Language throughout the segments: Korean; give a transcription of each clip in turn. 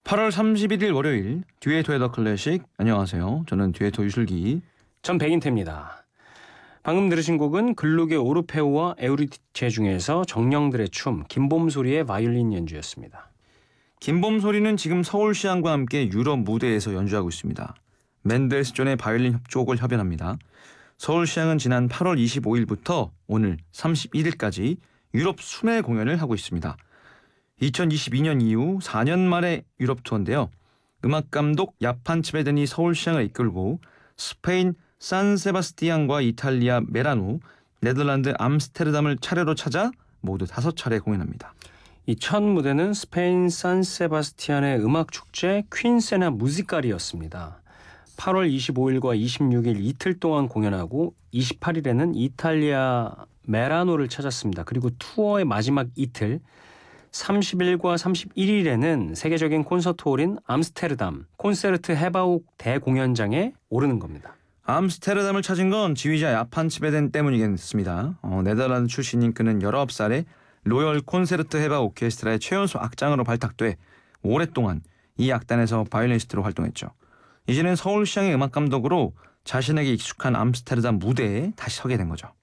8월 31일 월요일 듀에토의 더 클래식. 안녕하세요. 저는 듀에토 유슬기. 전 백인태입니다. 방금 들으신 곡은 글루게 오르페우와 에우리디체 중에서 정령들의 춤, 김봄소리의 바이올린 연주였습니다. 김봄소리는 지금 서울시향과 함께 유럽 무대에서 연주하고 있습니다. 맨델스존의 바이올린 협곡을 협연합니다. 서울시향은 지난 8월 25일부터 오늘 31일까지 유럽 순회 공연을 하고 있습니다. 2022년 이후 4년 만에 유럽 투어인데요. 음악감독 야판 치베덴이 서울시향을 이끌고 스페인 산세바스티안과 이탈리아 메라노, 네덜란드 암스테르담을 차례로 찾아 모두 5차례 공연합니다. 이 첫 무대는 스페인 산세바스티안의 음악축제 퀸세나 무지칼이었습니다. 8월 25일과 26일 이틀 동안 공연하고 28일에는 이탈리아 메라노를 찾았습니다. 그리고 투어의 마지막 이틀 30일과 31일에는 세계적인 콘서트홀인 암스테르담 콘세르트 헤바욱 대공연장에 오르는 겁니다. 암스테르담을 찾은 건 지휘자 야판 치베덴 때문이겠습니다. 네덜란드 출신인 그는 19살에 로열 콘세르트 헤바 오케스트라의 최연소 악장으로 발탁돼 오랫동안 이 악단에서 바이올리니스트로 활동했죠. 이제는 서울시향의 음악감독으로 자신에게 익숙한 암스테르담 무대에 다시 서게 된 거죠.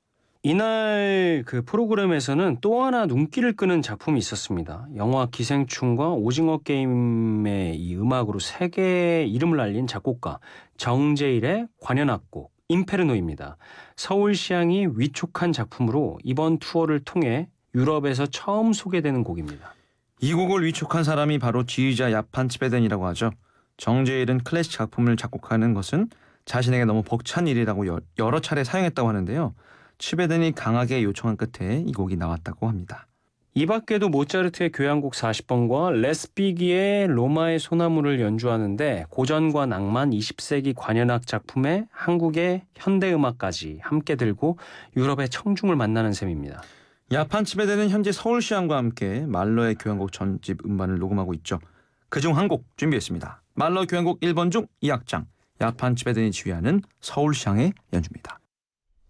이날 그 프로그램에서는 또 하나 눈길을 끄는 작품이 있었습니다. 영화 기생충과 오징어 게임의 이 음악으로 세계의 이름을 알린 작곡가 정제일의 관현악곡 임페르노입니다. 서울시향이 위촉한 작품으로 이번 투어를 통해 유럽에서 처음 소개되는 곡입니다. 이 곡을 위촉한 사람이 바로 지휘자 야판 치베덴이라고 하죠. 정제일은 클래식 작품을 작곡하는 것은 자신에게 너무 벅찬 일이라고 여러 차례 사용했다고 하는데요. 치베덴이 강하게 요청한 끝에 이 곡이 나왔다고 합니다. 이 밖에도 모차르트의 교향곡 40번과 레스피기의 로마의 소나무를 연주하는데 고전과 낭만 20세기 관현악 작품에 한국의 현대음악까지 함께 들고 유럽의 청중을 만나는 셈입니다. 야판 치베덴은 현재 서울시향과 함께 말러의 교향곡 전집 음반을 녹음하고 있죠. 그중 한 곡 준비했습니다. 말러 교향곡 1번 중 2악장 야판 치베덴이 지휘하는 서울시향의 연주입니다.